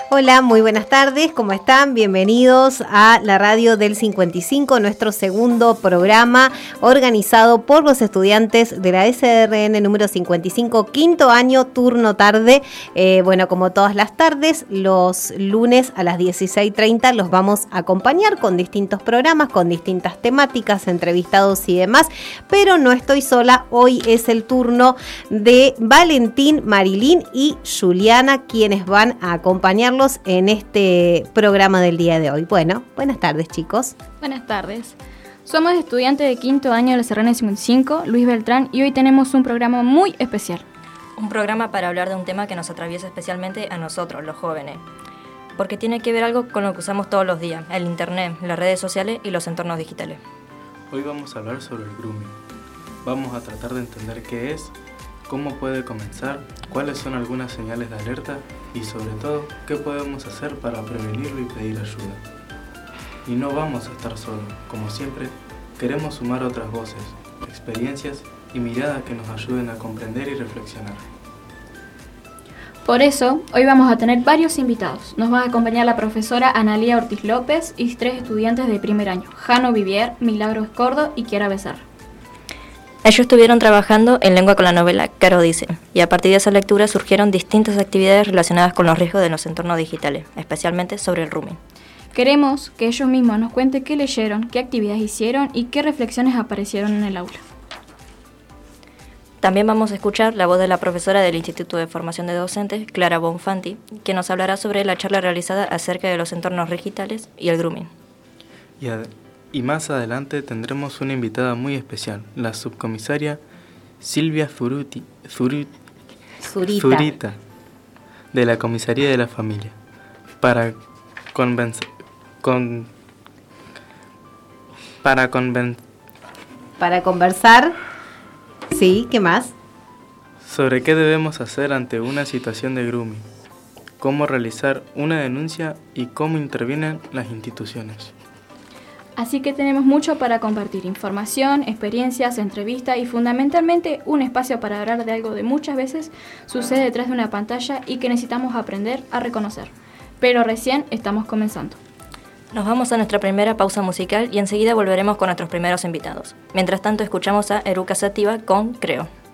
Hola, muy buenas tardes, ¿cómo están? Bienvenidos a la radio del 55, nuestro segundo programa organizado por los estudiantes de la SRN número 55, quinto año, turno tarde. Bueno, como todas las tardes, los lunes a las 16:30 los vamos a acompañar con distintos programas, con distintas temáticas, entrevistados y demás, pero no estoy sola, hoy es el turno de Valentín, Marilyn y Juliana, quienes van a acompañarlos en este programa del día de hoy. Bueno, buenas tardes, chicos. Buenas tardes. Somos estudiantes de quinto año de la SRN 55, Luis Beltrán, y hoy tenemos un programa muy especial. Un programa para hablar de un tema que nos atraviesa especialmente a nosotros, los jóvenes, porque tiene que ver algo con lo que usamos todos los días, el internet, las redes sociales y los entornos digitales. Hoy vamos a hablar sobre el grooming. Vamos a tratar de entender qué es, cómo puede comenzar, cuáles son algunas señales de alerta y sobre todo, qué podemos hacer para prevenirlo y pedir ayuda. Y no vamos a estar solos, como siempre, queremos sumar otras voces, experiencias y miradas que nos ayuden a comprender y reflexionar. Por eso, hoy vamos a tener varios invitados. Nos va a acompañar la profesora Analía Ortiz López y 3 estudiantes de primer año, Jano Vivier, Milagro Escordo y Kiara Becerra. Ellos estuvieron trabajando en lengua con la novela Caro dice, y a partir de esa lectura surgieron distintas actividades relacionadas con los riesgos de los entornos digitales, especialmente sobre el rooming. Queremos que ellos mismos nos cuenten qué leyeron, qué actividades hicieron y qué reflexiones aparecieron en el aula. También vamos a escuchar la voz de la profesora del Instituto de Formación de Docentes, Clara Bonfanti, que nos hablará sobre la charla realizada acerca de los entornos digitales y el grooming. Y más adelante tendremos una invitada muy especial, la subcomisaria Silvia Zurita, de la Comisaría de la Familia, para conversar, sí, ¿qué más? Sobre qué debemos hacer ante una situación de grooming, cómo realizar una denuncia y cómo intervienen las instituciones. Así que tenemos mucho para compartir, información, experiencias, entrevistas y fundamentalmente un espacio para hablar de algo que muchas veces sucede detrás de una pantalla y que necesitamos aprender a reconocer. Pero recién estamos comenzando. Nos vamos a nuestra primera pausa musical y enseguida volveremos con nuestros primeros invitados. Mientras tanto escuchamos a Eruca Sativa con Creo.